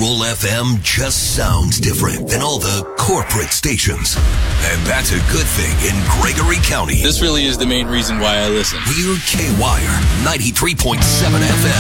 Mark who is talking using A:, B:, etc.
A: Roll FM just sounds different than all the corporate stations. And that's a good thing in Gregory County.
B: This really is the main reason why I listen.
A: We're K-Wire, 93.7 FM.